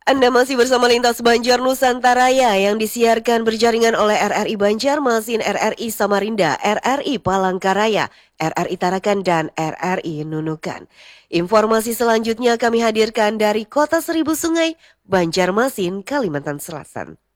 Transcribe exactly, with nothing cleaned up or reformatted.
Anda masih bersama Lintas Banjar Nusantaraya yang disiarkan berjaringan oleh R R I Banjarmasin, R R I Samarinda, R R I Palangkaraya, R R I Tarakan, dan R R I Nunukan. Informasi selanjutnya kami hadirkan dari Kota Seribu Sungai, Banjarmasin, Kalimantan Selatan.